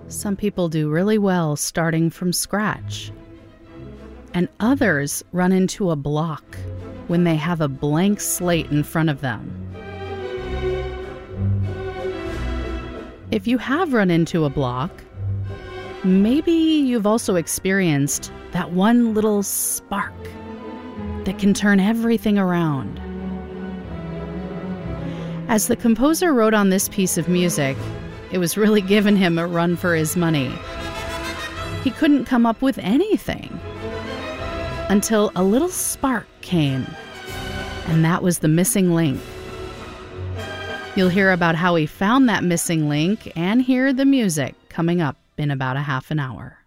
Some people do really well starting from scratch. And others run into a block when they have a blank slate in front of them. If you have run into a block, maybe you've also experienced that one little spark that can turn everything around. As the composer wrote on this piece of music, it was really giving him a run for his money. He couldn't come up with anything until a little spark came, and that was the missing link. You'll hear about how he found that missing link and hear the music coming up in about a half an hour.